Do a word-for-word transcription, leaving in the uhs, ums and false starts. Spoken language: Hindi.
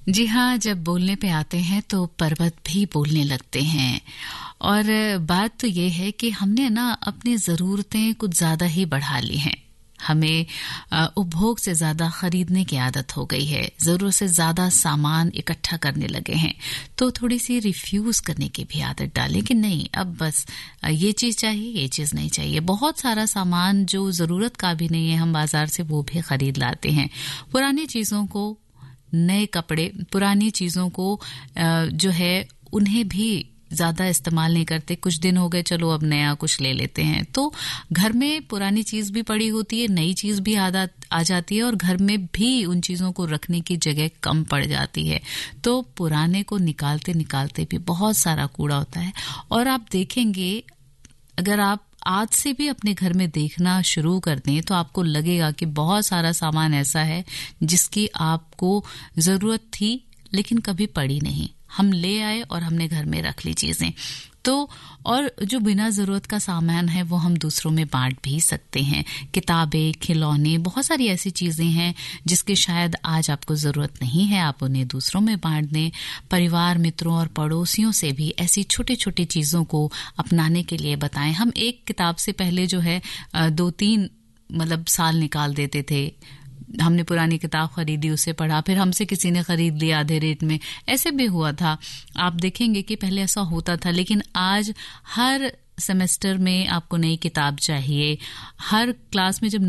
जी हाँ, जब बोलने पे आते हैं तो पर्वत भी बोलने लगते हैं। और बात तो ये है कि हमने ना अपनी ज़रूरतें कुछ ज़्यादा ही बढ़ा ली हैं। हमें उपभोग से ज़्यादा खरीदने की आदत हो गई है, ज़रूरत से ज़्यादा सामान इकट्ठा करने लगे हैं। तो थोड़ी सी रिफ्यूज़ करने की भी आदत डालें कि नहीं, अब बस ये चीज़ चाहिए, ये चीज़ नहीं चाहिए। बहुत सारा सामान जो ज़रूरत का भी नहीं है हम बाज़ार से वो भी खरीद लाते हैं। पुरानी चीज़ों को, नए कपड़े, पुरानी चीज़ों को जो है उन्हें भी ज़्यादा इस्तेमाल नहीं करते। कुछ दिन हो गए, चलो अब नया कुछ ले लेते हैं। तो घर में पुरानी चीज़ भी पड़ी होती है, नई चीज़ भी आ जाती है और घर में भी उन चीज़ों को रखने की जगह कम पड़ जाती है। तो पुराने को निकालते निकालते भी बहुत सारा कूड़ा होता है। और आप देखेंगे, अगर आप आज से भी अपने घर में देखना शुरू कर दें तो आपको लगेगा कि बहुत सारा सामान ऐसा है जिसकी आपको ज़रूरत थी लेकिन कभी पड़ी नहीं। हम ले आए और हमने घर में रख ली चीज़ें। तो और जो बिना ज़रूरत का सामान है वो हम दूसरों में बांट भी सकते हैं। किताबें, खिलौने, बहुत सारी ऐसी चीज़ें हैं जिसकी शायद आज आपको ज़रूरत नहीं है, आप उन्हें दूसरों में बांट दें। परिवार, मित्रों और पड़ोसियों से भी ऐसी छोटी छोटी चीज़ों को अपनाने के लिए बताएं। हम एक किताब से पहले जो है दो तीन मतलब साल निकाल देते थे। हमने पुरानी किताब खरीदी, उसे पढ़ा, फिर हमसे किसी ने खरीद लिया आधे रेट में। ऐसे भी हुआ था। आप देखेंगे कि पहले ऐसा होता था, लेकिन आज हर सेमेस्टर में आपको नई किताब चाहिए। हर क्लास में जब